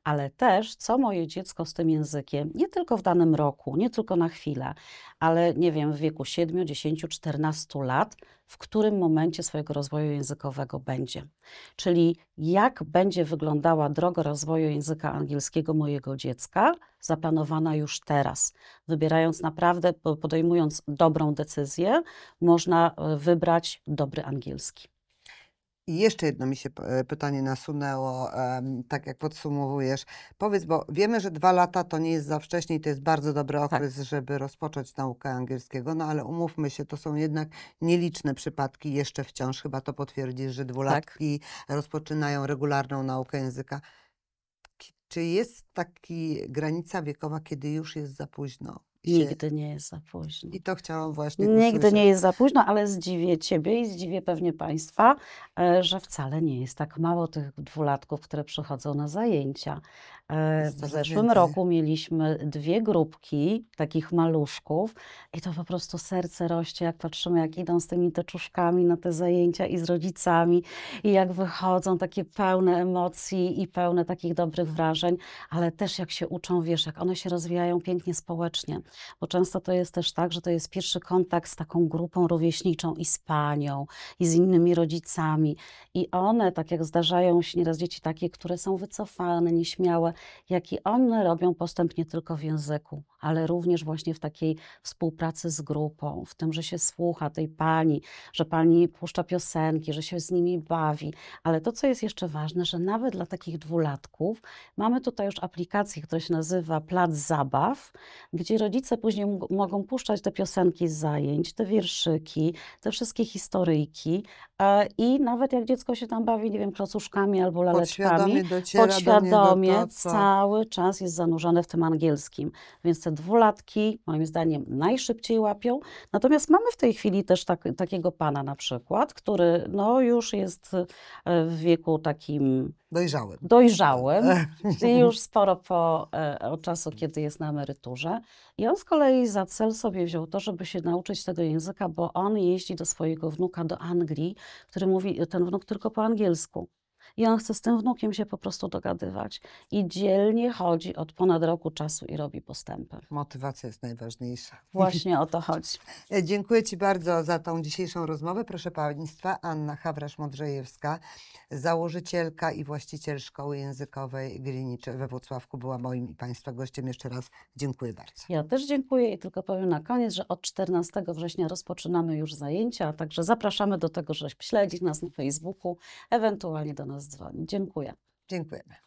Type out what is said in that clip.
ale też co moje dziecko z tym językiem, nie tylko w danym roku, nie tylko na chwilę, ale nie wiem, w wieku 7, 10, 14 lat, w którym momencie swojego rozwoju językowego będzie. Czyli jak będzie wyglądała droga rozwoju języka angielskiego mojego dziecka, zaplanowana już teraz. Wybierając naprawdę, podejmując dobrą decyzję, można wybrać dobry angielski. I jeszcze jedno mi się pytanie nasunęło, tak jak podsumowujesz. Powiedz, bo wiemy, że 2 lata to nie jest za wcześnie i to jest bardzo dobry Tak, okres, żeby rozpocząć naukę angielskiego, no ale umówmy się, to są jednak nieliczne przypadki jeszcze wciąż, chyba to potwierdzisz, że tak. dwulatki rozpoczynają regularną naukę języka. Czy jest taki granica wiekowa, kiedy już jest za późno? Nigdy nie jest za późno. I to chciałam właśnie Nigdy usłyszeć. nie jest za późno, ale zdziwię Ciebie i zdziwię pewnie Państwa, że wcale nie jest tak mało tych dwulatków, które przychodzą na zajęcia. Jest W coraz zeszłym więcej. roku mieliśmy 2 grupki takich maluszków i to po prostu serce rośnie, jak patrzymy, jak idą z tymi teczuszkami na te zajęcia i z rodzicami i jak wychodzą takie pełne emocji i pełne takich dobrych wrażeń, ale też jak się uczą, wiesz, jak one się rozwijają pięknie społecznie, bo często to jest też tak, że to jest pierwszy kontakt z taką grupą rówieśniczą i z panią, i z innymi rodzicami. I one, tak jak zdarzają się nieraz dzieci takie, które są wycofane, nieśmiałe, jak i one robią postęp nie tylko w języku, ale również właśnie w takiej współpracy z grupą, w tym, że się słucha tej pani, że pani puszcza piosenki, że się z nimi bawi. Ale to, co jest jeszcze ważne, że nawet dla takich dwulatków mamy tutaj już aplikację, która się nazywa Plac Zabaw, gdzie rodzice później mogą puszczać te piosenki z zajęć, te wierszyki, te wszystkie historyjki, i nawet jak dziecko się tam bawi, nie wiem, klocuszkami albo laleczkami, Podświadomie dociera do niego podświadomie to, co... cały czas jest zanurzone w tym angielskim. Więc te dwulatki moim zdaniem najszybciej łapią. Natomiast mamy w tej chwili też takiego pana na przykład, który no już jest w wieku takim Dojrzałym. dojrzałym i już sporo od czasu, kiedy jest na emeryturze. I on z kolei za cel sobie wziął to, żeby się nauczyć tego języka, bo on jeździ do swojego wnuka do Anglii, który mówi ten wnuk tylko po angielsku. I on chce z tym wnukiem się po prostu dogadywać. I dzielnie chodzi od ponad roku czasu i robi postępy. Motywacja jest najważniejsza. Właśnie o to chodzi. Dziękuję Ci bardzo za tą dzisiejszą rozmowę. Proszę Państwa, Anna Hawrasz-Modrzejewska, założycielka i właściciel Szkoły Językowej Greenwich we Włocławku, była moim i Państwa gościem. Jeszcze raz dziękuję bardzo. Ja też dziękuję i tylko powiem na koniec, że od 14 września rozpoczynamy już zajęcia, także zapraszamy do tego, żeby śledzić nas na Facebooku, ewentualnie do nas dzwonić. Dziękuję. Dziękujemy.